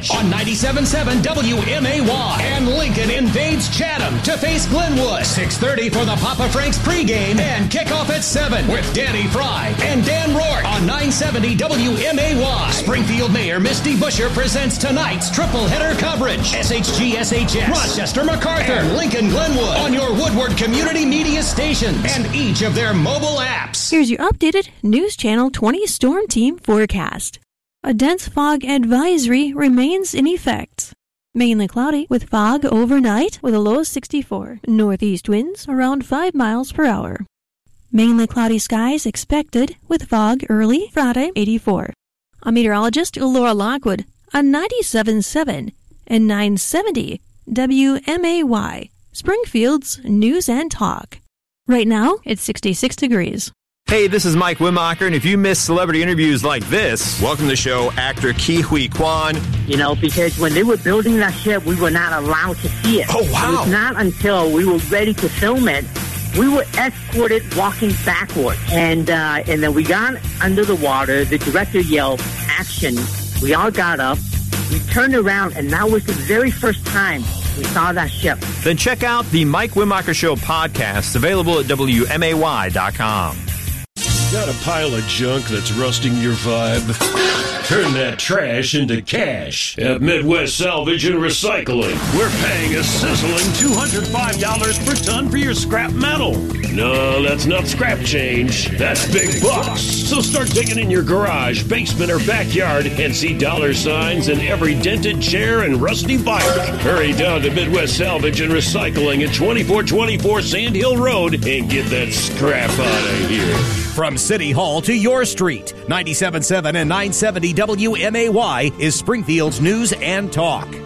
Coverage on 97.7 WMAY. And Lincoln invades Chatham to face Glenwood. 6:30 for the Papa Frank's pregame and kickoff at 7 with Danny Fry and Dan Rourke on 970 WMAY. Springfield Mayor Misty Busher presents tonight's triple header coverage. SHG SHS, Rochester MacArthur, and Lincoln Glenwood on your Woodward Community Media stations and each of their mobile apps. Here's your updated News Channel 20 Storm Team forecast. A dense fog advisory remains in effect. Mainly cloudy with fog overnight with a low of 64. Northeast winds around 5 miles per hour. Mainly cloudy skies expected with fog early Friday, 84. A meteorologist, Laura Lockwood, on 97.7 and 970 WMAY, Springfield's News and Talk. Right now, it's 66 degrees. Hey, this is Mike Wimacher, and if you miss celebrity interviews like this, welcome to the show, actor Ke Huy Quan. You know, because when they were building that ship, we were not allowed to see it. Oh, wow. It was not until we were ready to film it, we were escorted walking backwards. And then we got under the water. The director yelled, "Action." We all got up. We turned around, and that was the very first time we saw that ship. Then check out the Mike Wimacher Show podcast, available at WMAY.com. Got a pile of junk that's rusting your vibe? Turn that trash into cash at Midwest Salvage and Recycling. We're paying a sizzling $205 per ton for your scrap metal. No, that's not scrap change. That's big bucks. So start digging in your garage, basement, or backyard and see dollar signs in every dented chair and rusty bike. Hurry down to Midwest Salvage and Recycling at 2424 Sand Hill Road and get that scrap out of here. From City Hall to your street, 97.7 and 970 WMAY is Springfield's News and Talk.